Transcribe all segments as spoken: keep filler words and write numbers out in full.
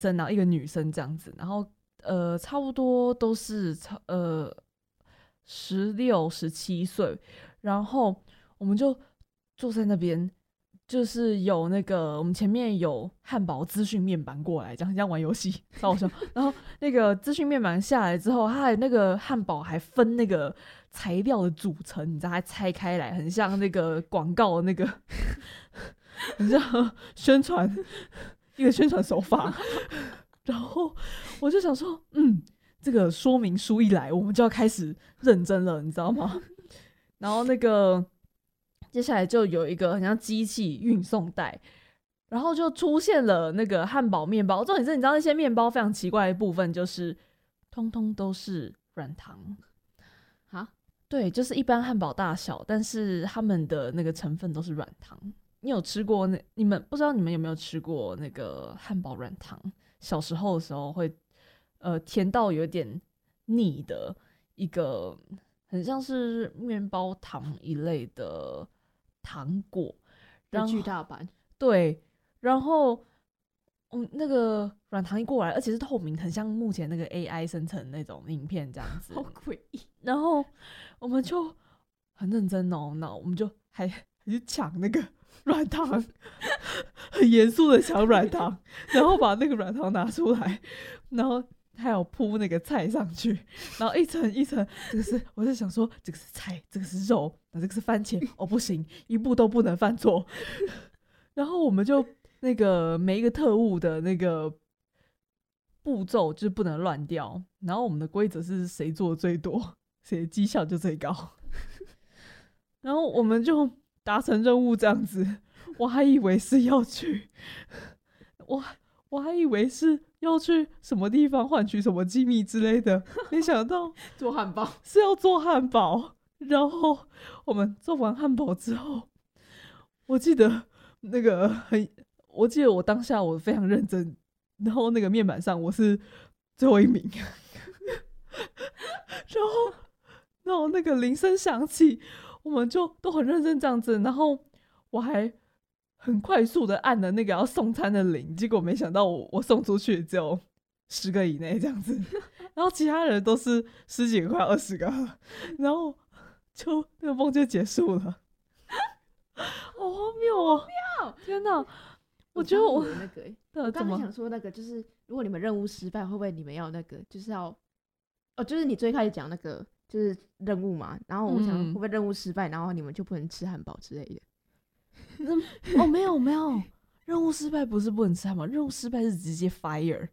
生然后一个女生这样子，然后呃差不多都是呃十六十七岁，然后我们就坐在那边。就是有那个，我们前面有汉堡资讯面板过来，这样像玩游戏，超好笑。然后那个资讯面板下来之后，它还那个汉堡还分那个材料的组成，你知道，还拆开来，很像那个广告的那个，很像宣传一个宣传手法。然后我就想说，嗯，这个说明书一来，我们就要开始认真了，你知道吗？然后那个。接下来就有一个很像机器运送带，然后就出现了那个汉堡面包。重点是，你知道那些面包非常奇怪的部分，就是通通都是软糖啊？ 对，就是一般汉堡大小，但是他们的那个成分都是软糖。你有吃过那？你们不知道你们有没有吃过那个汉堡软糖？小时候的时候会，呃，甜到有点腻的一个，很像是面包糖一类的。糖果的巨大版， 对，然后嗯，那个软糖一过来，而且是透明，很像目前那个 A I 生成那种影片这样子， 好诡异。 然后我们就很认真哦，那我们就还还去抢那个软糖，很严肃的抢软糖，然后把那个软糖拿出来，然后。还有铺那个菜上去，然后一层一层，这个是我在想说，这个是菜，这个是肉，那这个是番茄，哦不行，一步都不能犯错。然后我们就那个每一个特务的那个步骤就是不能乱掉，然后我们的规则是谁做的最多，谁的绩效就最高。然后我们就达成任务这样子，我还以为是要去，我我还以为是。要去什么地方换取什么机密之类的，没想到做汉堡是要做汉堡。然后我们做完汉堡之后，我记得那个很，我记得我当下我非常认真，然后那个面板上我是最后一名。然后，然后那个铃声响起，我们就都很认真这样子，然后我还。很快速的按了那个要送餐的铃，结果没想到我我送出去只有十个以内这样子，然后其他人都是十几个快二十个，然后就那个梦就结束了，好荒谬哦！天哪，我觉得我那个、欸，我刚刚想说那个就是如果你们任务失败，会不会你们要那个就是要哦，就是你最开始讲那个就是任务嘛，然后我想会不会任务失败，然后你们就不能吃汉堡之类的。 哦，没有没有，任务失败不是不能吃汉堡，任务失败是直接 fire。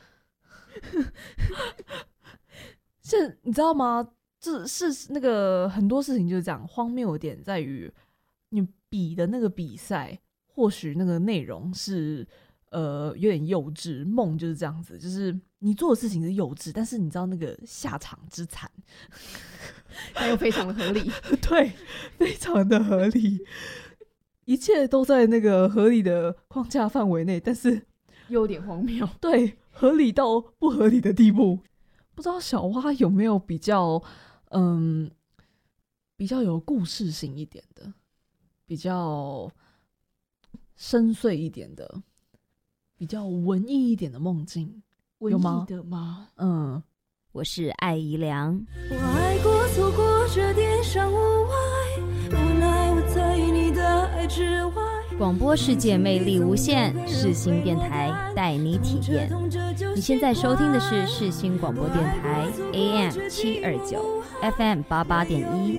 是，你知道吗？这是那个很多事情就是这样，荒谬的点在于，你比的那个比赛，或许那个内容是呃有点幼稚，梦就是这样子，就是你做的事情是幼稚，但是你知道那个下场之惨， 但又非常的合理， 对，非常的合理。一切都在那个合理的框架范围内，但是又有点荒谬。 对，合理到不合理的地步。不知道小蛙有没有比较，嗯，比较有故事性一点的，比较深邃一点的，比较文艺一点的梦境，有吗？ 文艺的吗？ 嗯， 我是艾怡良。 我爱过，错过这点伤无碍，无奈我在你的爱之外。 广播世界魅力无限，世新电台带你体验。你现在收听的是世新广播电台 A M 七二九 F M 八八点一。